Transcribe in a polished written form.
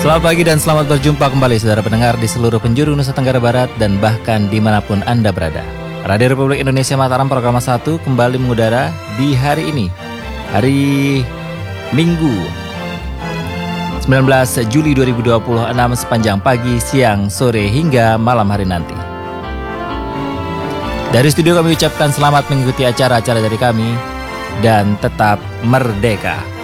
Selamat pagi dan selamat berjumpa kembali saudara pendengar di seluruh penjuru Nusa Tenggara Barat dan bahkan dimanapun Anda berada. Radio Republik Indonesia Mataram program 1 kembali mengudara di hari ini, hari Minggu 19 Juli 2026 sepanjang pagi, siang, sore hingga malam hari nanti. Dari studio kami ucapkan selamat mengikuti acara-acara dari kami dan tetap merdeka.